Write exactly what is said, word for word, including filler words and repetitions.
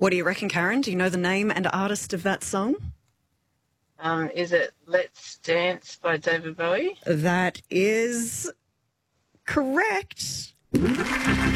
What do you reckon, Karen? Do you know the name and artist of that song? Um, is it Let's Dance by David Bowie? That is correct.